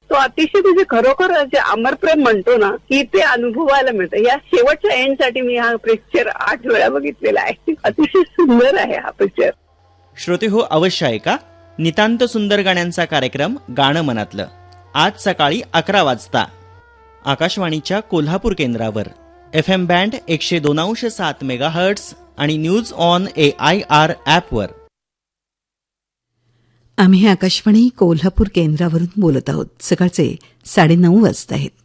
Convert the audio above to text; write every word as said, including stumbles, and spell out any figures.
तो अतिशय म्हणजे खरोखर जे अमरप्रेम म्हणतो ना की ते अनुभवायला मिळतं. या शेवटच्या एंडसाठी मी हा पिक्चर आठ वेळा बघितलेला आहे. अतिशय सुंदर आहे हा पिक्चर. श्रोते हो, अवश्य ऐका नितांत सुंदर गाण्यांचा कार्यक्रम गाणं मनातलं आज सकाळी अकरा वाजता आकाशवाणीच्या कोल्हापूर केंद्रावर एफ एम बँड एकशे दोन अंश सात मेगा हर्ट्स आणि news on A I R ॲपवर. आम्ही आकाशवाणी कोल्हापूर केंद्रावरून बोलत आहोत. सकाळचे साडेनऊ वाजता आहेत.